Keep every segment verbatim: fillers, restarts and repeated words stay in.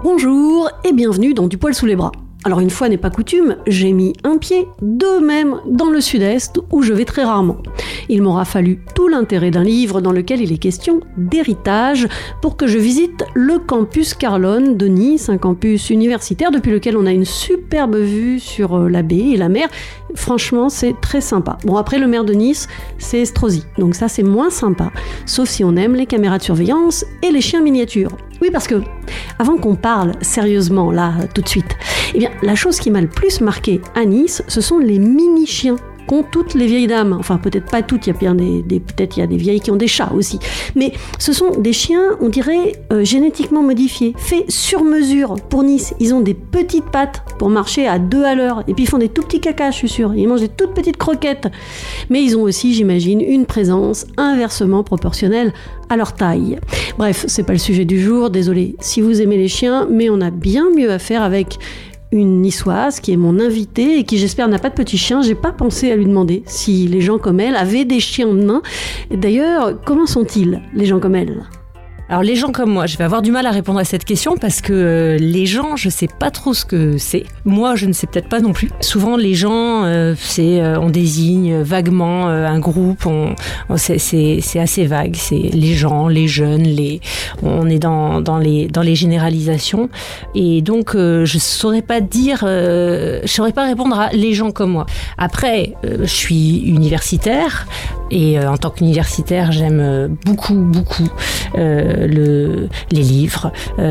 Bonjour et bienvenue dans Du poil sous les bras. Alors une fois n'est pas coutume, j'ai mis un pied, deux même, dans le sud-est où je vais très rarement. Il m'aura fallu tout l'intérêt d'un livre dans lequel il est question d'héritage pour que je visite le campus Carlone de Nice, un campus universitaire depuis lequel on a une superbe vue sur la baie et la mer. Franchement, c'est très sympa. Bon, après le maire de Nice, c'est Estrosi, donc ça c'est moins sympa, sauf si on aime les caméras de surveillance et les chiens miniatures. Oui, parce que, avant qu'on parle sérieusement, là, tout de suite, eh bien, la chose qui m'a le plus marqué à Nice, ce sont les mini-chiens qu'ont toutes les vieilles dames. Enfin, peut-être pas toutes, il y a bien des, des, peut-être il y a des vieilles qui ont des chats aussi. Mais ce sont des chiens, on dirait, euh, génétiquement modifiés, faits sur mesure pour Nice. Ils ont des petites pattes pour marcher à deux à l'heure. Et puis ils font des tout petits cacas, je suis sûre. Ils mangent des toutes petites croquettes. Mais ils ont aussi, j'imagine, une présence inversement proportionnelle à leur taille. Bref, c'est pas le sujet du jour, désolé si vous aimez les chiens, mais on a bien mieux à faire avec une niçoise qui est mon invitée et qui j'espère n'a pas de petit chien. J'ai pas pensé à lui demander si les gens comme elle avaient des chiens de nain. D'ailleurs, comment sont-ils, les gens comme elle ? Alors les gens comme moi, je vais avoir du mal à répondre à cette question parce que euh, les gens, je sais pas trop ce que c'est. Moi, je ne sais peut-être pas non plus. Souvent, les gens, euh, c'est, euh, on désigne vaguement euh, un groupe. On, on, c'est, c'est, c'est assez vague. C'est les gens, les jeunes, les. On est dans dans les dans les généralisations. Et donc, euh, je saurais pas dire, euh, je saurais pas répondre à les gens comme moi. Après, euh, je suis universitaire et euh, en tant qu'universitaire, j'aime beaucoup beaucoup. Euh, Le, les livres.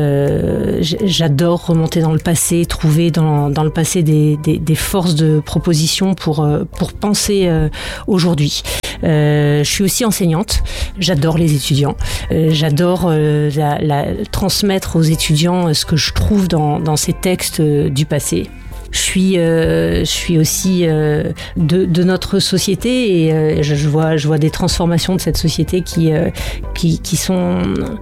Euh, j'adore remonter dans le passé, trouver dans, dans le passé des, des, des forces de proposition pour, pour penser euh, aujourd'hui. Euh, je suis aussi enseignante. J'adore les étudiants. Euh, j'adore euh, la, la, transmettre aux étudiants ce que je trouve dans, dans ces textes du passé. Je suis, euh, je suis aussi euh, de, de notre société et euh, je, je, vois, je vois des transformations de cette société qui, euh, qui, qui sont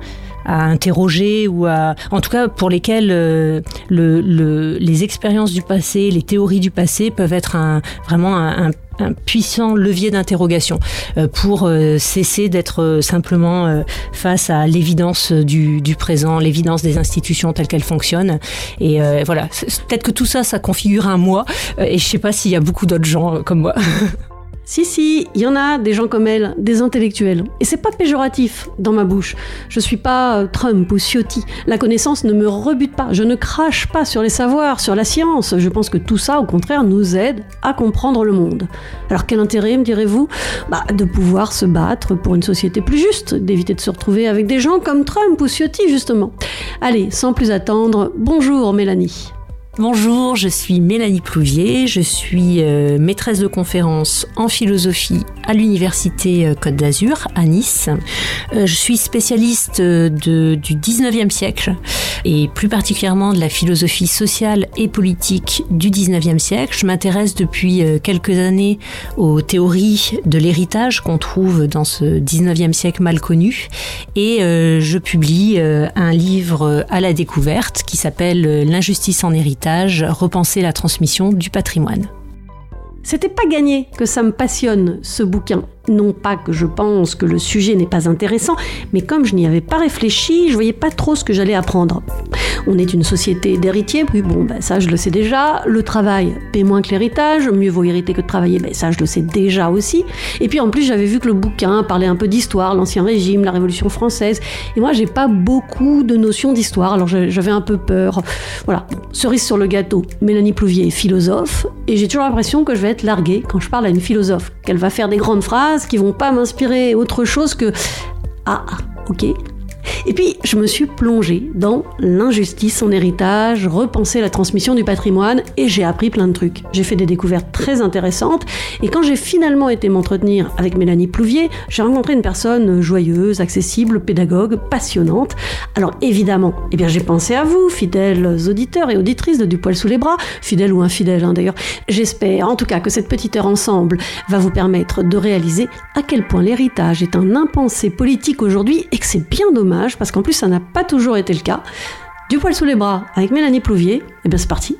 à interroger ou à, en tout cas pour lesquelles euh, le, le, les expériences du passé, les théories du passé peuvent être un, vraiment un, un un puissant levier d'interrogation euh, pour euh, cesser d'être euh, simplement euh, face à l'évidence du, du présent, l'évidence des institutions telles qu'elles fonctionnent. Et euh, voilà, peut-être que tout ça, ça configure un moi. Euh, et je sais pas s'il y a beaucoup d'autres gens euh, comme moi. Si, si, il y en a des gens comme elle, des intellectuels. Et c'est pas péjoratif dans ma bouche. Je suis pas euh, Trump ou Ciotti. La connaissance ne me rebute pas. Je ne crache pas sur les savoirs, sur la science. Je pense que tout ça, au contraire, nous aide à comprendre le monde. Alors quel intérêt, me direz-vous ? Bah, de pouvoir se battre pour une société plus juste, d'éviter de se retrouver avec des gens comme Trump ou Ciotti, justement. Allez, sans plus attendre, bonjour Mélanie. Bonjour, je suis Mélanie Plouvier, je suis euh, maîtresse de conférences en philosophie à l'université euh, Côte d'Azur à Nice. Euh, je suis spécialiste de, du dix-neuvième siècle et plus particulièrement de la philosophie sociale et politique du dix-neuvième siècle. Je m'intéresse depuis euh, quelques années aux théories de l'héritage qu'on trouve dans ce dix-neuvième siècle mal connu et euh, je publie euh, un livre à la découverte qui s'appelle euh, L'injustice en héritage. Repenser la transmission du patrimoine. C'était pas gagné que ça me passionne, ce bouquin. Non pas que je pense que le sujet n'est pas intéressant, mais comme je n'y avais pas réfléchi, je voyais pas trop ce que j'allais apprendre. On est une société d'héritiers, puis bon, ben ça je le sais déjà. Le travail paie moins que l'héritage, mieux vaut hériter que de travailler, ben ça je le sais déjà aussi. Et puis en plus j'avais vu que le bouquin parlait un peu d'histoire, l'Ancien Régime, la Révolution française. Et moi j'ai pas beaucoup de notions d'histoire, alors j'avais un peu peur. Voilà, bon, cerise sur le gâteau, Mélanie Plouvier est philosophe, et j'ai toujours l'impression que je vais être larguée quand je parle à une philosophe, qu'elle va faire des grandes phrases qui vont pas m'inspirer autre chose que ah, ok. Et puis, je me suis plongée dans l'injustice en héritage, repenser la transmission du patrimoine, et j'ai appris plein de trucs. J'ai fait des découvertes très intéressantes, et quand j'ai finalement été m'entretenir avec Mélanie Plouvier, j'ai rencontré une personne joyeuse, accessible, pédagogue, passionnante. Alors évidemment, eh bien, j'ai pensé à vous, fidèles auditeurs et auditrices de Du poil sous les bras, fidèles ou infidèles hein, d'ailleurs. J'espère en tout cas que cette petite heure ensemble va vous permettre de réaliser à quel point l'héritage est un impensé politique aujourd'hui, et que c'est bien dommage, parce qu'en plus ça n'a pas toujours été le cas. Du poil sous les bras avec Mélanie Plouvier, et bien c'est parti.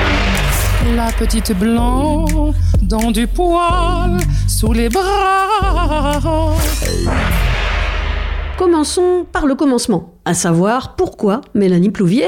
La petite blanc dans du poil sous les bras. Commençons par le commencement, à savoir pourquoi Mélanie Plouvier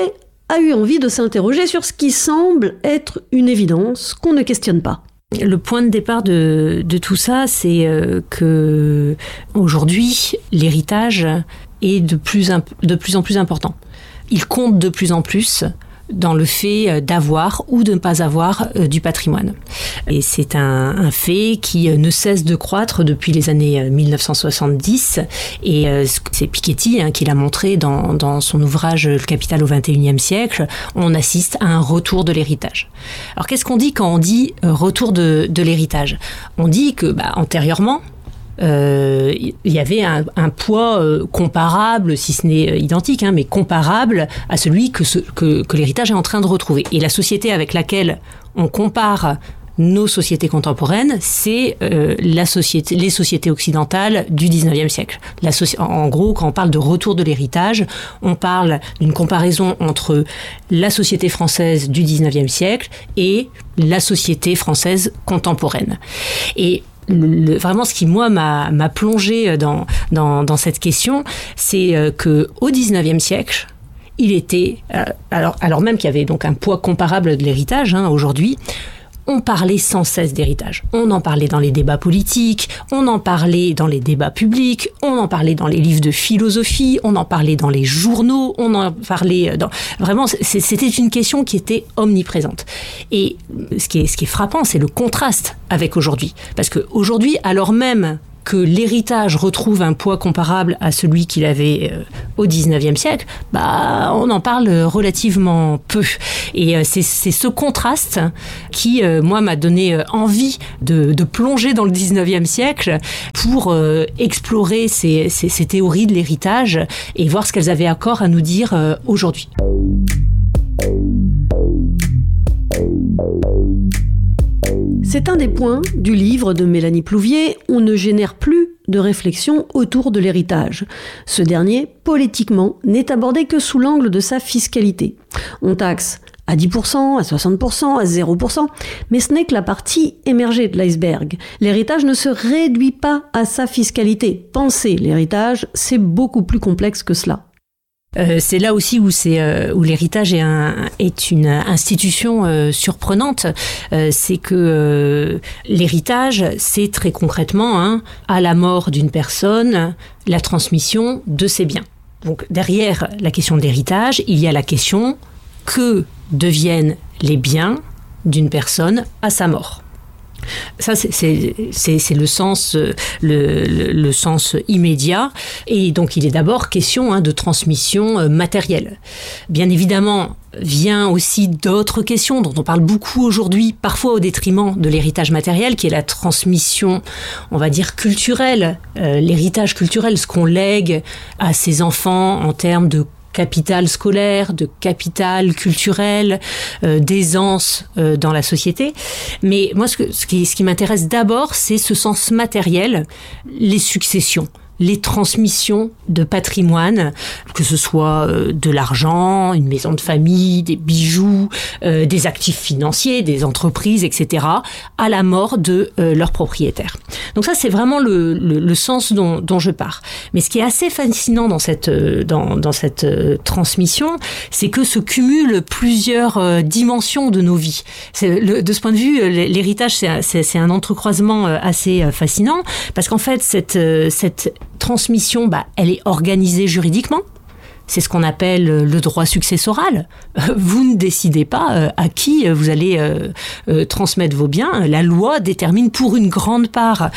a eu envie de s'interroger sur ce qui semble être une évidence qu'on ne questionne pas. Le point de départ de, de tout ça, c'est euh, que aujourd'hui, l'héritage est de plus, imp- de plus en plus important. Il compte de plus en plus dans le fait d'avoir ou de ne pas avoir euh, du patrimoine. Et c'est un, un fait qui ne cesse de croître depuis les années dix-neuf cent soixante-dix. Et euh, c'est Piketty hein, qui l'a montré dans, dans son ouvrage « Le capital au vingt et unième siècle ». On assiste à un retour de l'héritage. Alors qu'est-ce qu'on dit quand on dit euh, retour de, de l'héritage ? On dit que bah, antérieurement, il euh, y avait un, un poids euh, comparable, si ce n'est identique, hein, mais comparable à celui que, ce, que, que l'héritage est en train de retrouver. Et la société avec laquelle on compare nos sociétés contemporaines, c'est euh, la société, les sociétés occidentales du dix-neuvième siècle. La soci- en gros, quand on parle de retour de l'héritage, on parle d'une comparaison entre la société française du dix-neuvième siècle et la société française contemporaine. Et Le, vraiment, ce qui, moi, m'a, m'a plongé dans, dans, dans cette question, c'est euh, qu'au dix-neuvième siècle, il était, euh, alors, alors même qu'il y avait donc un poids comparable de l'héritage, hein, aujourd'hui, on parlait sans cesse d'héritage. On en parlait dans les débats politiques, on en parlait dans les débats publics, on en parlait dans les livres de philosophie, on en parlait dans les journaux, on en parlait dans... Vraiment, c'était une question qui était omniprésente. Et ce qui est, ce qui est frappant, c'est le contraste avec aujourd'hui. Parce qu'aujourd'hui, alors même que l'héritage retrouve un poids comparable à celui qu'il avait euh, au dix-neuvième siècle, bah, on en parle relativement peu. Et euh, c'est, c'est ce contraste qui, euh, moi, m'a donné euh, envie de, de plonger dans le dix-neuvième siècle pour euh, explorer ces, ces, ces théories de l'héritage et voir ce qu'elles avaient encore à nous dire euh, aujourd'hui. C'est un des points du livre de Mélanie Plouvier. On ne génère plus de réflexion autour de l'héritage. Ce dernier, politiquement, n'est abordé que sous l'angle de sa fiscalité. On taxe à dix pour cent, à soixante pour cent, à zéro pour cent, mais ce n'est que la partie émergée de l'iceberg. L'héritage ne se réduit pas à sa fiscalité. Penser l'héritage, c'est beaucoup plus complexe que cela. Euh, c'est là aussi où, c'est, euh, où l'héritage est, un, est une institution euh, surprenante. Euh, c'est que euh, l'héritage, c'est très concrètement, hein, à la mort d'une personne, la transmission de ses biens. Donc derrière la question de l'héritage, il y a la question que deviennent les biens d'une personne à sa mort. Ça, c'est, c'est, c'est, c'est le sens, le, le, le sens immédiat. Et donc, il est d'abord question hein, de transmission matérielle. Bien évidemment, vient aussi d'autres questions dont on parle beaucoup aujourd'hui, parfois au détriment de l'héritage matériel, qui est la transmission, on va dire, culturelle. Euh, l'héritage culturel, ce qu'on lègue à ses enfants en termes de capital scolaire, de capital culturel, euh, d'aisance euh, dans la société. Mais moi, ce, que, ce, qui, ce qui m'intéresse d'abord, c'est ce sens matériel, les successions, les transmissions de patrimoine, que ce soit euh, de l'argent, une maison de famille, des bijoux, euh, des actifs financiers, des entreprises, et cetera, à la mort de euh, leurs propriétaires. Donc ça, c'est vraiment le, le, le sens dont, dont je pars. Mais ce qui est assez fascinant dans cette, euh, dans, dans cette euh, transmission, c'est que se cumulent plusieurs euh, dimensions de nos vies. C'est, le, de ce point de vue, l'héritage, c'est, c'est, c'est un entrecroisement euh, assez euh, fascinant, parce qu'en fait, cette, euh, cette transmission, bah, elle est organisée juridiquement. C'est ce qu'on appelle le droit successoral. Vous ne décidez pas à qui vous allez transmettre vos biens. La loi détermine pour une grande part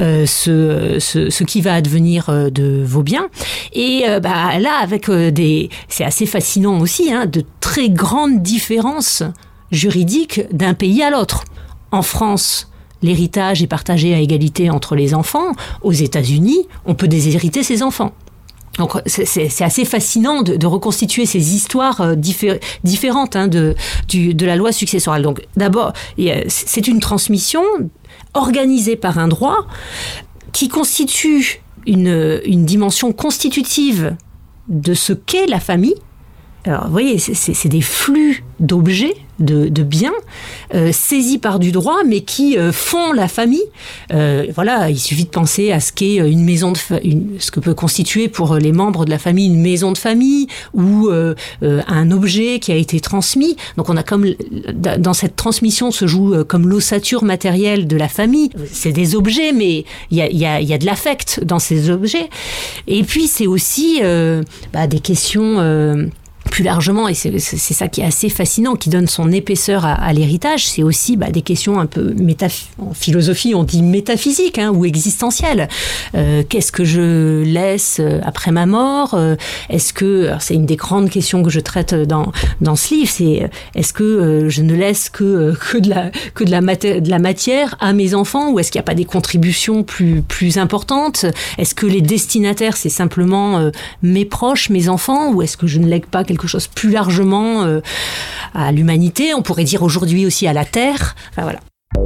ce, ce, ce qui va advenir de vos biens. Et bah, là, avec des... C'est assez fascinant aussi, hein, de très grandes différences juridiques d'un pays à l'autre. En France, l'héritage est partagé à égalité entre les enfants. Aux États-Unis, on peut déshériter ses enfants. Donc c'est, c'est, c'est assez fascinant de, de reconstituer ces histoires euh, diffé- différentes hein, de, du, de la loi successorale. Donc d'abord, c'est une transmission organisée par un droit qui constitue une, une dimension constitutive de ce qu'est la famille Alors, vous voyez, c'est, c'est, c'est des flux d'objets, de, de biens, euh, saisis par du droit, mais qui euh, font la famille. Euh, voilà, il suffit de penser à ce qu'est une maison de fa- une, ce que peut constituer pour les membres de la famille une maison de famille ou euh, euh, un objet qui a été transmis. Donc, on a comme dans cette transmission se joue euh, comme l'ossature matérielle de la famille. C'est des objets, mais il y a, y a, y a de l'affect dans ces objets. Et puis, c'est aussi euh, bah, des questions. Euh, Plus largement, et c'est, c'est ça qui est assez fascinant, qui donne son épaisseur à, à l'héritage, c'est aussi bah, des questions un peu métaph- en philosophie, on dit métaphysiques hein, ou existentielles. Euh, qu'est-ce que je laisse après ma mort ? euh, Est-ce que, alors c'est une des grandes questions que je traite dans dans ce livre, c'est est-ce que euh, je ne laisse que que de la que de la, maté- de la matière à mes enfants, ou est-ce qu'il n'y a pas des contributions plus plus importantes ? Est-ce que les destinataires c'est simplement euh, mes proches, mes enfants, ou est-ce que je ne lègue pas quelque chose plus largement euh, à l'humanité, on pourrait dire aujourd'hui aussi à la Terre. Enfin voilà.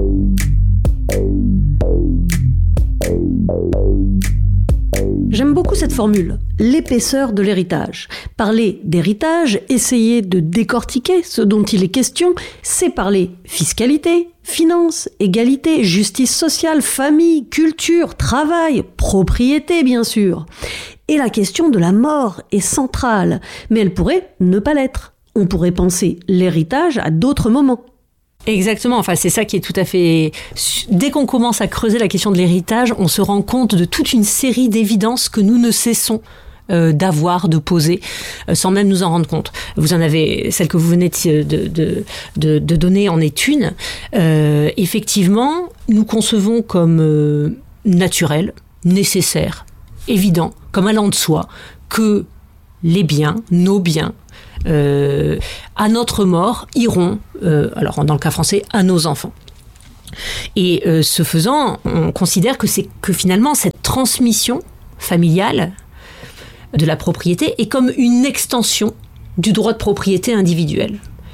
J'aime beaucoup cette formule, l'épaisseur de l'héritage. Parler d'héritage, essayer de décortiquer ce dont il est question, c'est parler fiscalité, finances, égalité, justice sociale, famille, culture, travail, propriété bien sûr. Et la question de la mort est centrale, mais elle pourrait ne pas l'être. On pourrait penser l'héritage à d'autres moments. Exactement, enfin c'est ça qui est tout à fait... Dès qu'on commence à creuser la question de l'héritage, on se rend compte de toute une série d'évidences que nous ne cessons euh, d'avoir, de poser, euh, sans même nous en rendre compte. Vous en avez, celle que vous venez de, de, de, de donner en est une. Euh, effectivement, nous concevons comme euh, naturel, nécessaire, évident, comme allant de soi, que les biens, nos biens, euh, à notre mort, iront, euh, alors dans le cas français, à nos enfants. Et euh, ce faisant, on considère que c'est que finalement cette transmission familiale de la propriété est comme une extension du droit de propriété individuel.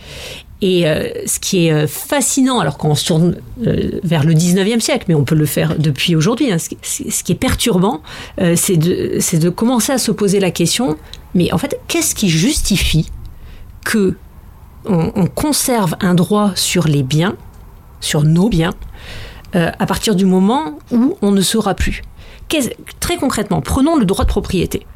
Et euh, ce qui est fascinant, alors quand on se tourne euh, vers le dix-neuvième siècle, mais on peut le faire depuis aujourd'hui, hein, ce, qui, ce qui est perturbant, euh, c'est, de, c'est de commencer à se poser la question, mais en fait, qu'est-ce qui justifie que on, on conserve un droit sur les biens, sur nos biens, euh, à partir du moment où on ne sera plus ? Qu'est-ce, très concrètement, prenons le droit de propriété.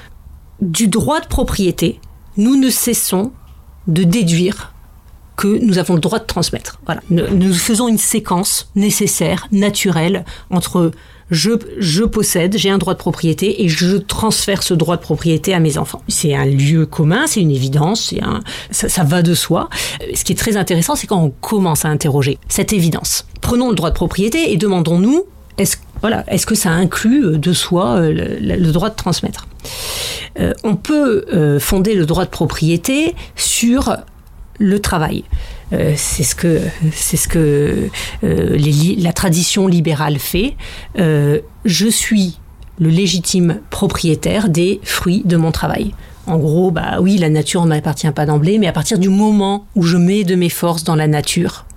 Du droit de propriété, nous ne cessons de déduire que nous avons le droit de transmettre. Voilà. Nous faisons une séquence nécessaire, naturelle, entre je, je possède, j'ai un droit de propriété et je transfère ce droit de propriété à mes enfants. C'est un lieu commun, c'est une évidence, c'est un, ça, ça va de soi. Ce qui est très intéressant, c'est quand on commence à interroger cette évidence. Prenons le droit de propriété et demandons-nous, est-ce, voilà, est-ce que ça inclut de soi le, le droit de transmettre ? euh, On peut euh, fonder le droit de propriété sur le travail. Euh, c'est ce que, c'est ce que euh, les, la tradition libérale fait. Euh, je suis le légitime propriétaire des fruits de mon travail. En gros, bah oui, la nature ne m'appartient pas d'emblée, mais à partir du moment où je mets de mes forces dans la nature,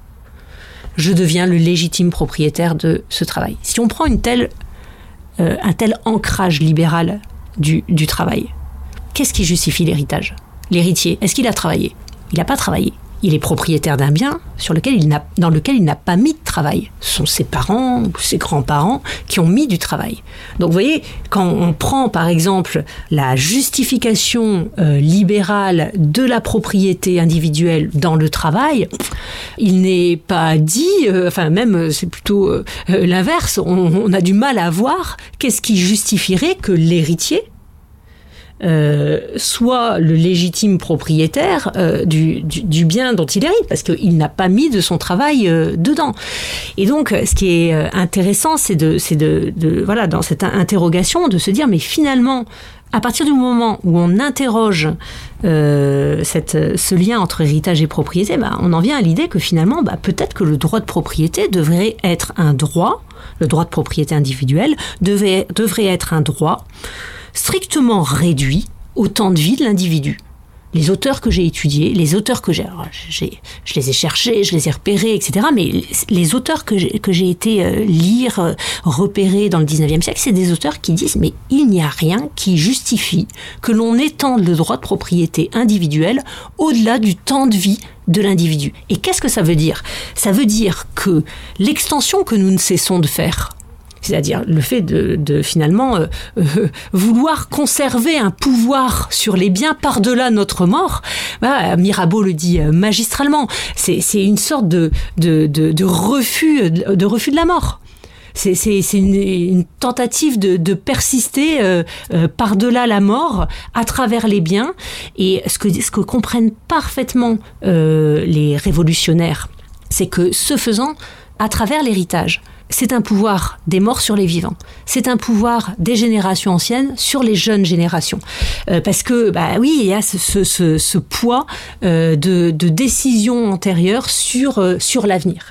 je deviens le légitime propriétaire de ce travail. Si on prend une telle, euh, un tel ancrage libéral du, du travail, qu'est-ce qui justifie l'héritage ? L'héritier, est-ce qu'il a travaillé ? Il n'a pas travaillé. Il est propriétaire d'un bien sur lequel il n'a, dans lequel il n'a pas mis de travail. Ce sont ses parents ou ses grands-parents qui ont mis du travail. Donc vous voyez, quand on prend par exemple la justification euh, libérale de la propriété individuelle dans le travail, il n'est pas dit, euh, enfin même c'est plutôt euh, l'inverse, on, on a du mal à voir qu'est-ce qui justifierait que l'héritier Euh, soit le légitime propriétaire euh, du, du, du bien dont il hérite, parce qu'il n'a pas mis de son travail euh, dedans. Et donc, ce qui est intéressant, c'est de, c'est de, de, voilà, dans cette interrogation, de se dire, mais finalement, à partir du moment où on interroge euh, cette, ce lien entre héritage et propriété, bah, on en vient à l'idée que finalement, bah, peut-être que le droit de propriété devrait être un droit, le droit de propriété individuelle devait, devrait être un droit strictement réduit au temps de vie de l'individu. les auteurs que j'ai étudiés, les auteurs que j'ai, j'ai, je les ai cherchés, je les ai repérés, et cetera. Mais les auteurs que j'ai, que j'ai été euh, lire, euh, repérer dans le dix-neuvième siècle, c'est des auteurs qui disent mais il n'y a rien qui justifie que l'on étende le droit de propriété individuelle au-delà du temps de vie de l'individu. Et qu'est-ce que ça veut dire ? Ça veut dire que l'extension que nous ne cessons de faire, c'est-à-dire le fait de, de finalement euh, euh, vouloir conserver un pouvoir sur les biens par-delà notre mort, bah, Mirabeau le dit magistralement, c'est, c'est une sorte de, de, de, de, refus, de refus de la mort. C'est, c'est, c'est une, une tentative de, de persister euh, euh, par-delà la mort, à travers les biens. Et ce que, ce que comprennent parfaitement euh, les révolutionnaires, c'est que ce faisant, à travers l'héritage, c'est un pouvoir des morts sur les vivants. C'est un pouvoir des générations anciennes sur les jeunes générations. Euh, parce que, bah oui, il y a ce, ce, ce, ce poids euh, de, de décisions antérieures sur, euh, sur l'avenir.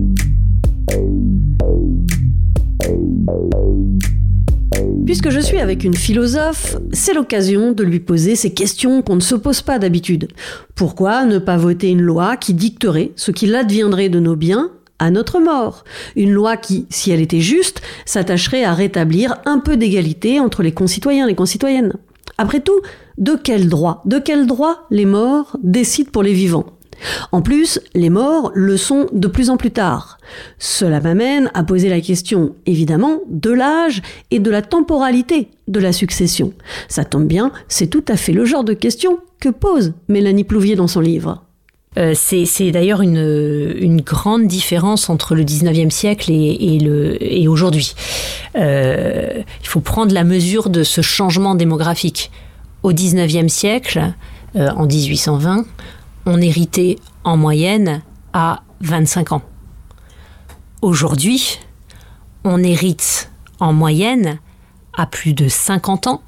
Puisque je suis avec une philosophe, c'est l'occasion de lui poser ces questions qu'on ne se pose pas d'habitude. Pourquoi ne pas voter une loi qui dicterait ce qu'il adviendrait de nos biens à notre mort? Une loi qui, si elle était juste, s'attacherait à rétablir un peu d'égalité entre les concitoyens et les concitoyennes. Après tout, de quel droit, de quel droit les morts décident pour les vivants? En plus, les morts le sont de plus en plus tard. Cela m'amène à poser la question, évidemment, de l'âge et de la temporalité de la succession. Ça tombe bien, c'est tout à fait le genre de question que pose Mélanie Plouvier dans son livre. Euh, c'est, c'est d'ailleurs une, une grande différence entre le dix-neuvième siècle et, et, le, et aujourd'hui. Euh, il faut prendre la mesure de ce changement démographique. Au dix-neuvième siècle, euh, en dix-huit cent vingt, on héritait en moyenne à vingt-cinq ans. Aujourd'hui, on hérite en moyenne à plus de cinquante ans.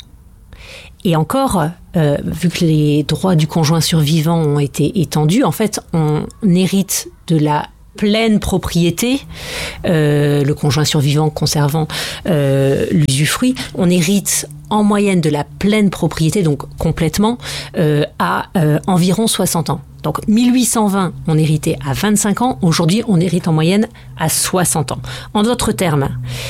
Et encore, euh, vu que les droits du conjoint survivant ont été étendus, en fait, on hérite de la pleine propriété, euh, le conjoint survivant conservant euh, l'usufruit, on hérite en moyenne de la pleine propriété, donc complètement, euh, à euh, environ soixante ans. Donc mille huit cent vingt, on héritait à vingt-cinq ans, aujourd'hui on hérite en moyenne à soixante ans. En d'autres termes,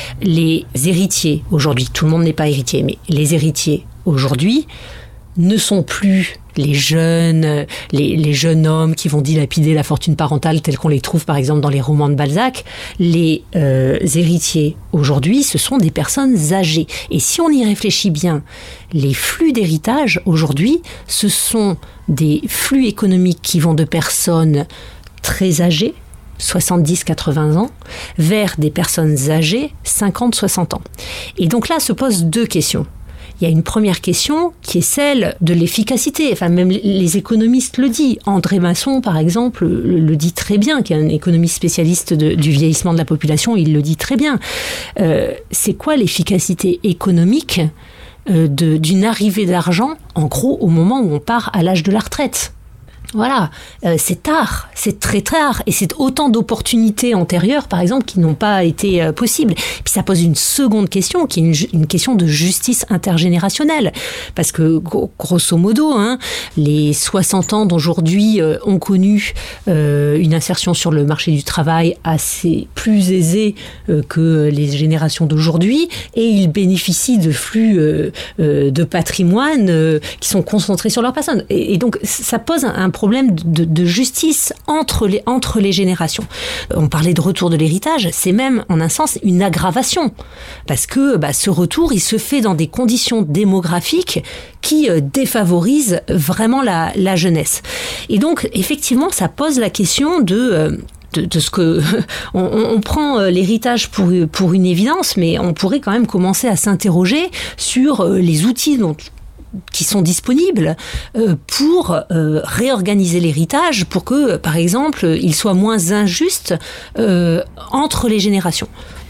les héritiers, aujourd'hui, tout le monde n'est pas héritier, mais les héritiers aujourd'hui ne sont plus les jeunes, les, les jeunes hommes qui vont dilapider la fortune parentale telle qu'on les trouve par exemple dans les romans de Balzac. Les euh, héritiers aujourd'hui, ce sont des personnes âgées. Et si on y réfléchit bien, les flux d'héritage aujourd'hui, ce sont des flux économiques qui vont de personnes très âgées, soixante-dix à quatre-vingts ans, vers des personnes âgées, cinquante à soixante ans. Et donc là se posent deux questions. Il y a une première question qui est celle de l'efficacité. Enfin, même les économistes le disent. André Masson, par exemple, le dit très bien, qui est un économiste spécialiste de, du vieillissement de la population, il le dit très bien. Euh, c'est quoi l'efficacité économique euh, de, d'une arrivée d'argent, en gros, au moment où on part à l'âge de la retraite ? Voilà, euh, c'est tard, c'est très tard, et c'est autant d'opportunités antérieures, par exemple, qui n'ont pas été euh, possibles. Puis ça pose une seconde question, qui est une, une question de justice intergénérationnelle, parce que grosso modo, hein, les soixante ans d'aujourd'hui euh, ont connu euh, une insertion sur le marché du travail assez plus aisée euh, que les générations d'aujourd'hui, et ils bénéficient de flux euh, euh, de patrimoine euh, qui sont concentrés sur leur personne. Et, et donc ça pose un, un problème de, de justice entre les, entre les générations. On parlait de retour de l'héritage, c'est même en un sens une aggravation, parce que bah, ce retour, il se fait dans des conditions démographiques qui euh, défavorisent vraiment la, la jeunesse. Et donc, effectivement, ça pose la question de... Euh, De, de ce que on, on prend l'héritage pour pour une évidence, mais on pourrait quand même commencer à s'interroger sur les outils dont qui sont disponibles euh, pour euh, réorganiser l'héritage pour que, par exemple, il soit moins injuste euh, entre les générations.